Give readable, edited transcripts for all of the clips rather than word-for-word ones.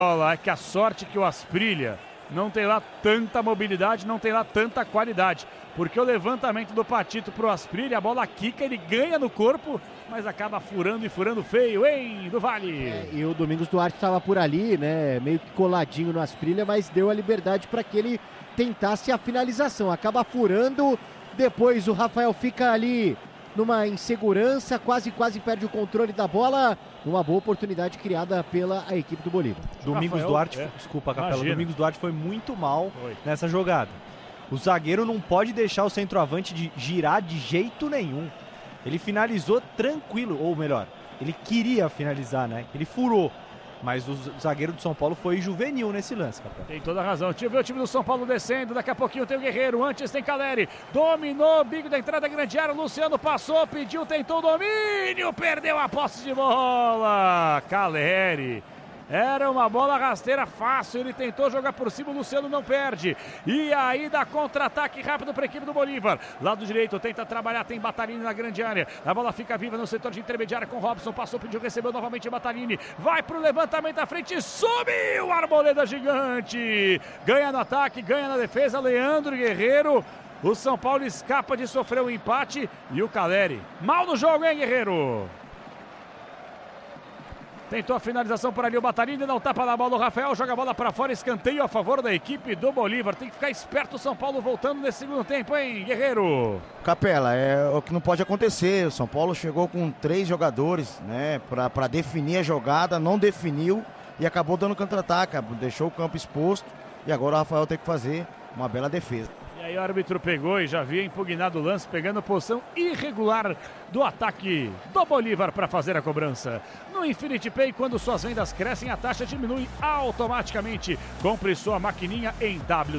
É que a sorte que o Asprilla não tem lá tanta mobilidade, não tem lá tanta qualidade. Porque o levantamento do Patito pro Asprilla, a bola quica, ele ganha no corpo, mas acaba furando e furando feio, hein, do Vale. E o Domingos Duarte estava por ali, né, meio que coladinho no Asprilla, mas deu a liberdade para que ele tentasse a finalização. Acaba furando, depois o Rafael fica ali numa insegurança, quase perde o controle da bola. Uma boa oportunidade criada pela equipe do Bolívar. Domingos Duarte, desculpa, Capela, Domingos Duarte foi muito mal nessa jogada. O zagueiro não pode deixar o centroavante de girar de jeito nenhum. Ele finalizou tranquilo, ou melhor, ele queria finalizar, né? Ele furou. Mas o zagueiro do São Paulo foi juvenil nesse lance, Capela. Tem toda a razão. Deixa eu ver o time do São Paulo descendo. Daqui a pouquinho tem o Guerreiro. Antes tem Caleri. Dominou. Bico da entrada, grande área. Luciano passou, pediu, tentou o domínio. Perdeu a posse de bola. Caleri. Era uma bola rasteira fácil, ele tentou jogar por cima, o Luciano não perde. E aí dá contra-ataque rápido para a equipe do Bolívar. Lado direito, tenta trabalhar, tem Battaglini na grande área. A bola fica viva no setor de intermediária com Robson. Passou, pediu, recebeu novamente Battaglini. Vai pro levantamento à frente, subiu! Arboleda gigante. Ganha no ataque, ganha na defesa, Leandro Guerreiro. O São Paulo escapa de sofrer um empate. E o Caleri, mal no jogo, hein, Guerreiro? Tentou a finalização por ali o Battaglini, não tapa na bola o Rafael, joga a bola para fora, escanteio a favor da equipe do Bolívar. Tem que ficar esperto o São Paulo voltando nesse segundo tempo, hein, Guerreiro? Capela, é o que não pode acontecer. O São Paulo chegou com 3 jogadores, né, para definir a jogada, não definiu e acabou dando contra-ataque, deixou o campo exposto e agora o Rafael tem que fazer uma bela defesa. E aí o árbitro pegou e já havia impugnado o lance, pegando posição irregular do ataque do Bolívar para fazer a cobrança. No Infinity Pay, quando suas vendas crescem, a taxa diminui automaticamente. Compre sua maquininha em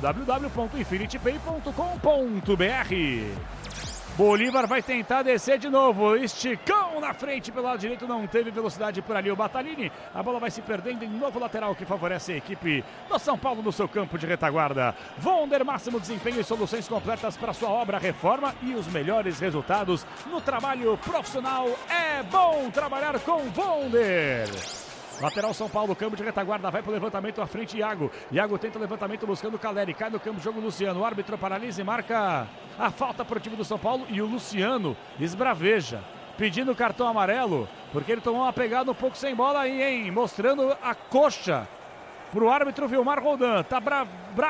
www.infinitypay.com.br. Bolívar vai tentar descer de novo, esticão na frente pelo lado direito, não teve velocidade por ali o Battaglini, a bola vai se perdendo em novo lateral que favorece a equipe do São Paulo no seu campo de retaguarda. Vonder, máximo desempenho e soluções completas para sua obra, reforma e os melhores resultados no trabalho profissional. É bom trabalhar com Vonder. Lateral São Paulo, campo de retaguarda, vai pro levantamento à frente, Iago tenta o levantamento buscando o Caleri, cai no campo de jogo Luciano, o árbitro paralisa e marca a falta pro time do São Paulo e o Luciano esbraveja, pedindo cartão amarelo, porque ele tomou uma pegada um pouco sem bola aí, hein, mostrando a coxa pro árbitro Vilmar Roldan. Tá bravo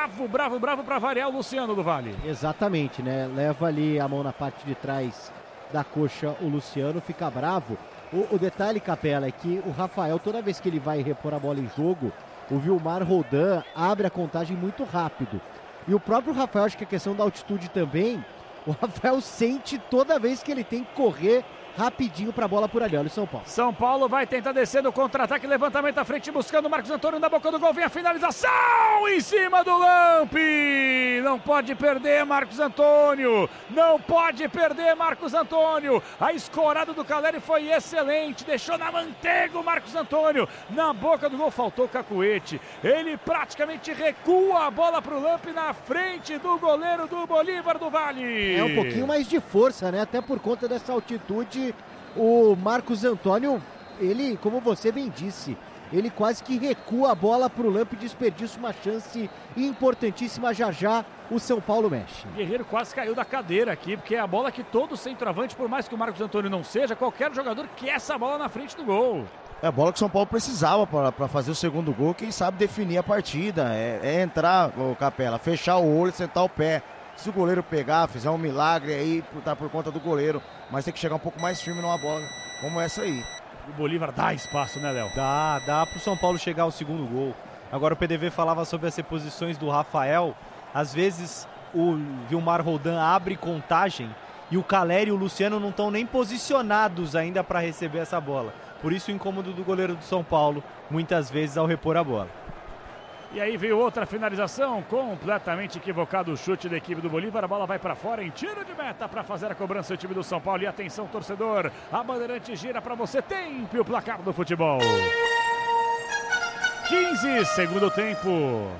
para variar o Luciano do Vale. Exatamente, né, leva ali a mão na parte de trás da coxa o Luciano, fica bravo. O detalhe, Capela, é que o Rafael, toda vez que ele vai repor a bola em jogo, o Vilmar Roldan abre a contagem muito rápido. E o próprio Rafael, acho que a questão da altitude também, o Rafael sente toda vez que ele tem que correr rapidinho para a bola por ali. Olha o São Paulo. São Paulo vai tentar descer no contra-ataque, levantamento à frente, buscando o Marcos Antônio na boca do gol, vem a finalização em cima do Lampe. Não pode perder Marcos Antônio, não pode perder Marcos Antônio. A escorada do Caleri foi excelente, deixou na manteiga o Marcos Antônio, na boca do gol faltou cacuete. Ele praticamente recua a bola para o Lampe na frente do goleiro do Bolívar do Vale. É um pouquinho mais de força, né? Até por conta dessa altitude. O Marcos Antônio, ele, como você bem disse, ele quase que recua a bola para o Lampe, desperdiça uma chance importantíssima. Já o São Paulo mexe. Guerreiro quase caiu da cadeira aqui, porque é a bola que todo centroavante, por mais que o Marcos Antônio não seja, qualquer jogador quer essa bola na frente do gol. É a bola que o São Paulo precisava para fazer o segundo gol, quem sabe definir a partida, é entrar, o Capela, fechar o olho e sentar o pé. Se o goleiro pegar, fizer um milagre aí, tá por conta do goleiro, mas tem que chegar um pouco mais firme numa bola como essa aí. O Bolívar dá espaço, né, Léo? Dá pro São Paulo chegar ao segundo gol. Agora o PDV falava sobre as reposições do Rafael. Às vezes o Vilmar Roldan abre contagem e o Caleri e o Luciano não estão nem posicionados ainda para receber essa bola. Por isso o incômodo do goleiro do São Paulo, muitas vezes ao repor a bola. E aí veio outra finalização, completamente equivocado o chute da equipe do Bolívar, a bola vai para fora em tiro de meta para fazer a cobrança do time do São Paulo. E atenção, torcedor, a Bandeirante gira para você, tempo o placar do futebol. 15, segundo tempo.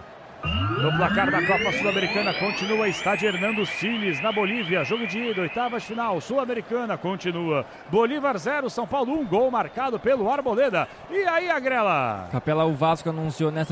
No placar da Copa Sul-Americana continua estádio Hernando Siles, na Bolívia. Jogo de ida, oitavas de final, Sul-Americana continua. Bolívar 0, São Paulo 1, gol marcado pelo Arboleda. E aí, Agrela? Capela, o Vasco anunciou nessa